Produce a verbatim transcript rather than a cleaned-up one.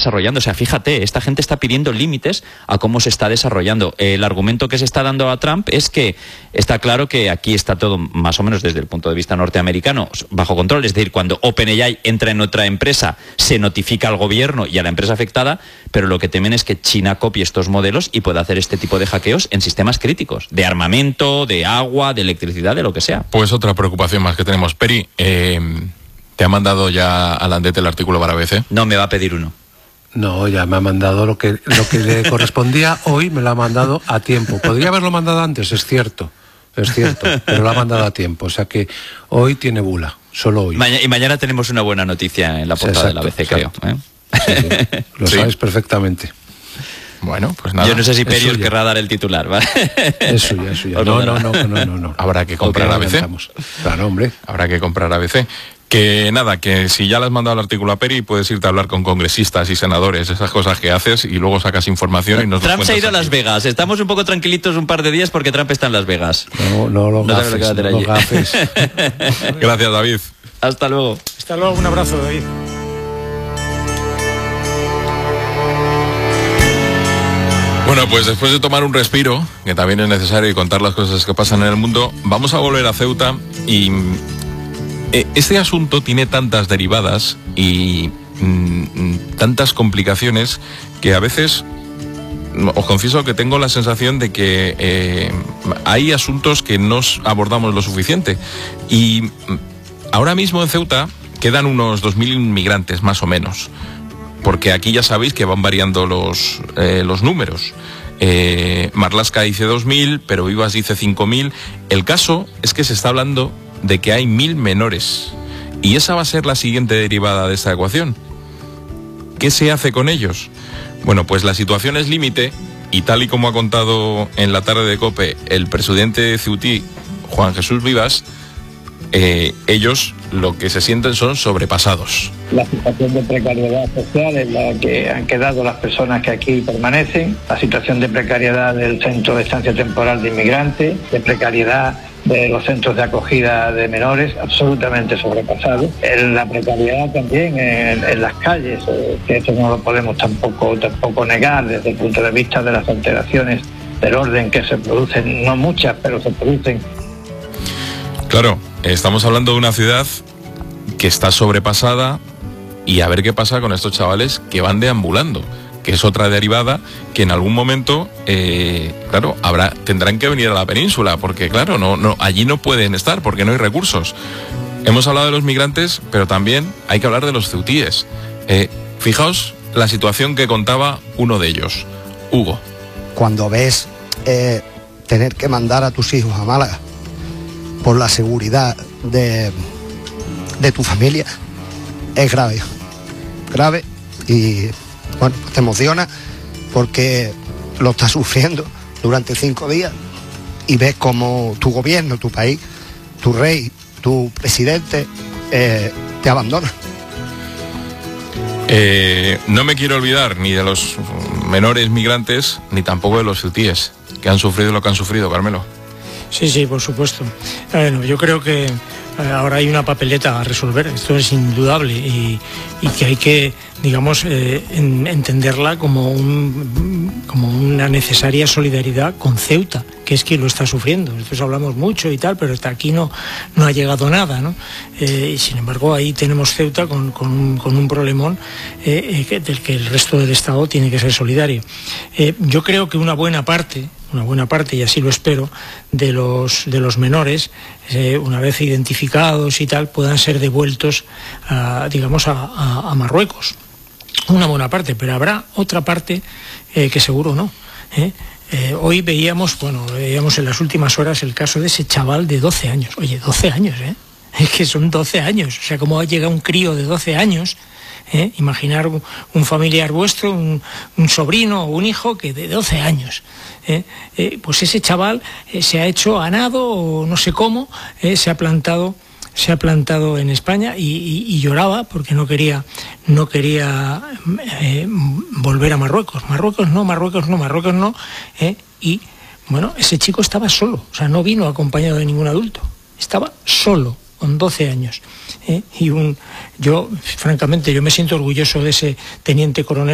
desarrollando. O sea, fíjate, esta gente está pidiendo límites a cómo se está desarrollando. El argumento que se está dando a Trump es que está claro que aquí está todo más o menos desde el punto de vista norteamericano bajo control. Es decir, cuando OpenAI entra en otra empresa, se notifica al gobierno y a la empresa afectada, pero lo que temen es que China copie estos modelos y pueda hacer este tipo de hackeos en sistemas críticos, de armamento, de agua, de electricidad, de lo que sea. Pues otra preocupación más que tenemos. Peri, eh, ¿te ha mandado ya a Landet el artículo para B C? No, me va a pedir uno. No, ya me ha mandado lo que, lo que le correspondía hoy, me lo ha mandado a tiempo. Podría haberlo mandado antes, es cierto, es cierto, pero lo ha mandado a tiempo. O sea que hoy tiene bula, solo hoy. Maña, y mañana tenemos una buena noticia en la portada, sí, exacto, de la B C, exacto, creo. ¿eh? Sí, sí, lo sí. sabes perfectamente. Bueno, pues nada. Yo no sé si Perios querrá dar el titular, ¿vale? Es suya, es suya. No, no, no, no, no, no. Habrá que comprar A B C. Claro, hombre. Habrá que comprar A B C. Que nada, que si ya le has mandado el artículo a Peri, puedes irte a hablar con congresistas y senadores, esas cosas que haces, y luego sacas información y nos Trump se ha ido a Las Vegas. Estamos un poco tranquilitos un par de días porque Trump está en Las Vegas. No, no lo no gafes, no lo gafes. Gracias, David. Hasta luego. Hasta luego, un abrazo, David. Bueno, pues después de tomar un respiro, que también es necesario, y contar las cosas que pasan en el mundo, vamos a volver a Ceuta. Y este asunto tiene tantas derivadas y mm, tantas complicaciones que a veces os confieso que tengo la sensación de que eh, hay asuntos que no abordamos lo suficiente. Y ahora mismo en Ceuta quedan unos dos mil inmigrantes, más o menos, porque aquí ya sabéis que van variando los, eh, los números. Eh, Marlaska dice dos mil, pero Vivas dice cinco mil. El caso es que se está hablando de que hay mil menores, y esa va a ser la siguiente derivada de esta ecuación. ¿Qué se hace con ellos? Bueno, pues la situación es límite, y tal y como ha contado en la tarde de COPE el presidente ceutí, Juan Jesús Vivas, eh, ellos lo que se sienten son sobrepasados. La situación de precariedad social en la que han quedado las personas que aquí permanecen, la situación de precariedad del centro de estancia temporal de inmigrantes, de precariedad de los centros de acogida de menores, absolutamente sobrepasados. En la precariedad también en, en las calles, eh, que eso no lo podemos tampoco, tampoco negar desde el punto de vista de las alteraciones del orden que se producen, no muchas, pero se producen. Claro, estamos hablando de una ciudad que está sobrepasada, y a ver qué pasa con estos chavales que van deambulando, que es otra derivada que en algún momento, eh, claro, habrá, tendrán que venir a la península, porque claro, no, no, allí no pueden estar porque no hay recursos. Hemos hablado de los migrantes, pero también hay que hablar de los ceutíes. Eh, fijaos la situación que contaba uno de ellos, Hugo. Cuando ves eh, tener que mandar a tus hijos a Málaga por la seguridad de, de tu familia, es grave, grave, y bueno, te emociona porque lo estás sufriendo durante cinco días y ves como tu gobierno, tu país, tu rey, tu presidente eh, te abandona. Eh, no me quiero olvidar ni de los menores migrantes ni tampoco de los ceutíes que han sufrido lo que han sufrido, Carmelo. Sí, sí, por supuesto. Bueno, yo creo que ahora hay una papeleta a resolver, esto es indudable, y, y que hay que, digamos, eh, en, entenderla como, un, como una necesaria solidaridad con Ceuta, que es quien lo está sufriendo. Nosotros hablamos mucho y tal, pero hasta aquí no, no ha llegado nada, ¿no? Eh, y sin embargo ahí tenemos Ceuta con, con, un, con un problemón eh, eh, del que el resto del Estado tiene que ser solidario. Eh, yo creo que una buena parte... una buena parte, y así lo espero, de los, de los menores, eh, una vez identificados y tal, puedan ser devueltos, a, digamos, a, a, a Marruecos. Una buena parte, pero habrá otra parte eh, que seguro no. ¿eh? Eh, hoy veíamos, bueno, veíamos en las últimas horas el caso de ese chaval de doce años. Oye, doce años, ¿eh? Es que son doce años. O sea, cómo llega un crío de doce años... ¿Eh? Imaginar un, un familiar vuestro, un, un sobrino o un hijo que de doce años, ¿eh? Eh, pues ese chaval eh, se ha hecho a nado o no sé cómo, eh, se ha plantado se ha plantado en España y, y, y lloraba porque no quería no quería eh, volver a Marruecos. Marruecos no, Marruecos no, Marruecos no, ¿eh? Y bueno, ese chico estaba solo, o sea, no vino acompañado de ningún adulto, estaba solo, con doce años. ¿eh? Y un, yo, francamente, yo me siento orgulloso de ese teniente coronel